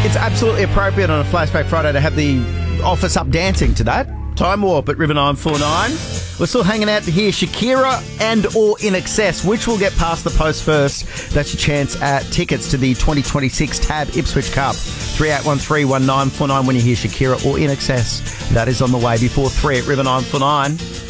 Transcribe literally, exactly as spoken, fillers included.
it's absolutely appropriate on a Flashback Friday to have the office up dancing to that. Time Warp at River nine four nine. We're still hanging out to hear Shakira and or In Excess. Which will get past the post first? That's your chance at tickets to the twenty twenty-six Tab Ipswich Cup. three eight one three, one nine four nine when you hear Shakira or In Excess. That is on the way before three at River nine four nine.